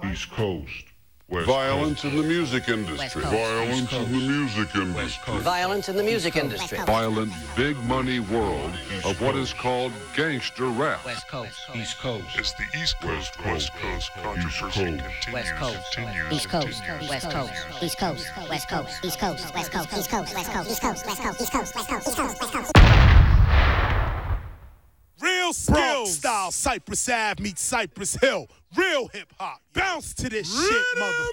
East Coast. West Violence Coast. in the music industry. Violence in the music industry. Violence in the music industry. Violent, big money world of what is called gangster rap. West Coast. East Coast. As the East Coast, West Coast controversy continues, West Coast. continues, East Coast, continues, West Coast, East Coast, West Coast, East Coast, West Coast, East Coast, West Coast, East Coast, West Coast, East Coast, West Coast, East Coast, West Coast. Real Bronx style, Cypress Ave meets Cypress Hill. Real hip hop. Bounce to this shit, mother.